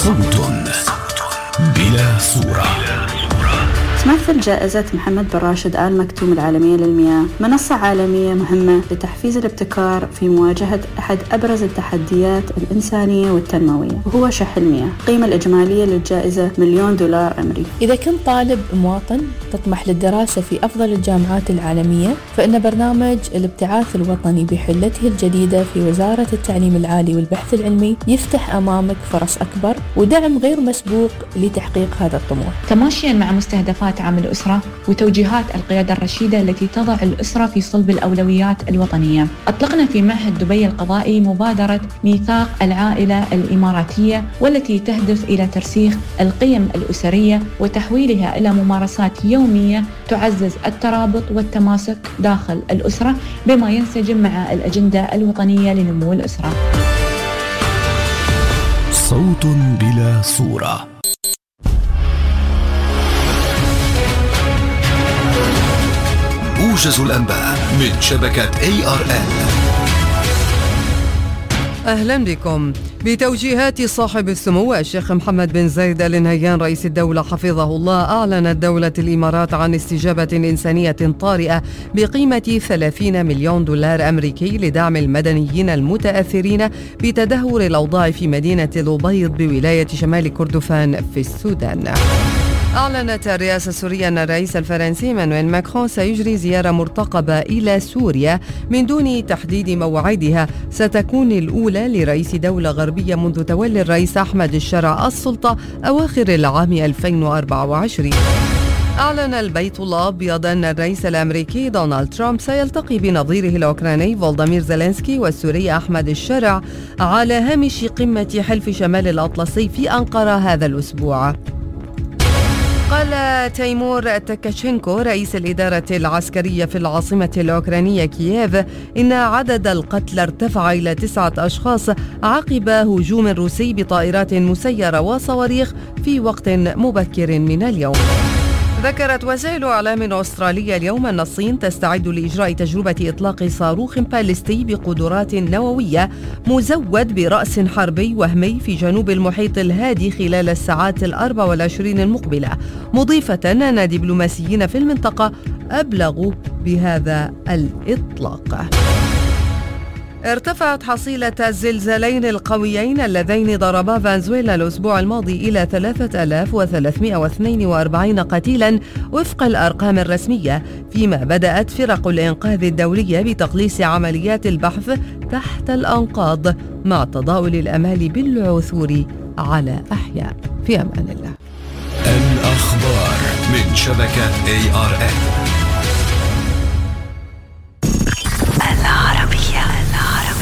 صوت بلا صورة. تمثل جائزة محمد بن راشد آل مكتوم العالمية للمياه منصة عالمية مهمة لتحفيز الابتكار في مواجهة أحد أبرز التحديات الإنسانية والتنموية، وهو شح المياه. القيمة الإجمالية للجائزة $1,000,000 أمريكي. إذا كنت طالب مواطن تطمح للدراسة في أفضل الجامعات العالمية، فإن برنامج الابتعاث الوطني بحلته الجديدة في وزارة التعليم العالي والبحث العلمي يفتح أمامك فرص أكبر ودعم غير مسبوق لتحقيق هذا الطموح، تماشيا مع مستهدفات عام الأسرة وتوجيهات القيادة الرشيدة التي تضع الأسرة في صلب الأولويات الوطنية. أطلقنا في معهد دبي القضائي مبادرة ميثاق العائلة الإماراتية، والتي تهدف إلى ترسيخ القيم الأسرية وتحويلها إلى ممارسات يومية تعزز الترابط والتماسك داخل الأسرة، بما ينسجم مع الأجندة الوطنية لنمو الأسرة. صوت بلا صورة. موجز الأنباء من شبكة ARN. أهلا بكم. بتوجيهات صاحب السمو الشيخ محمد بن زايد آل نهيان رئيس الدولة حفظه الله، أعلنت دولة الإمارات عن استجابة إنسانية طارئة بقيمة $30 مليون أمريكي لدعم المدنيين المتأثرين بتدهور الأوضاع في مدينة الأبيض بولاية شمال كردفان في السودان. أعلنت الرئاسة السورية أن الرئيس الفرنسي إيمانويل ماكرون سيجري زيارة مرتقبة إلى سوريا من دون تحديد موعدها، ستكون الأولى لرئيس دولة غربية منذ تولي الرئيس أحمد الشرع السلطة أواخر العام 2024. أعلن البيت الأبيض أن الرئيس الأمريكي دونالد ترامب سيلتقي بنظيره الأوكراني فولوديمير زيلينسكي والسوري أحمد الشرع على هامش قمة حلف شمال الأطلسي في أنقرة هذا الأسبوع. قال تيمور تكاشينكو رئيس الإدارة العسكرية في العاصمة الأوكرانية كييف إن عدد القتلى ارتفع إلى 9 أشخاص عقب هجوم روسي بطائرات مسيرة وصواريخ في وقت مبكر من اليوم. ذكرت وسائل إعلام أسترالية اليوم أن الصين تستعد لإجراء تجربة إطلاق صاروخ باليستي بقدرات نووية مزود برأس حربي وهمي في جنوب المحيط الهادي خلال الساعات 24 المقبلة، مضيفة أن دبلوماسيين في المنطقة أبلغوا بهذا الإطلاق. ارتفعت حصيلة الزلزالين القويين اللذين ضربا فنزويلا الأسبوع الماضي إلى 3342 قتيلا وفق الأرقام الرسمية، فيما بدأت فرق الإنقاذ الدولية بتقليص عمليات البحث تحت الأنقاض مع تضاؤل الأمال بالعثور على أحياء. في أمان الله. الأخبار من شبكة ARN.